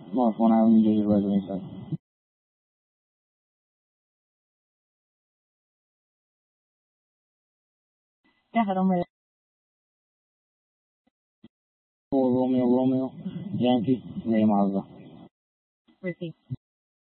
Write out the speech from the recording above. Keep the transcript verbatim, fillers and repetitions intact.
No, phone, I haven't used it by the way, sir. Yeah, I don't really. Oh, Romeo, Romeo, Yankee, Ray Mazda. Receive.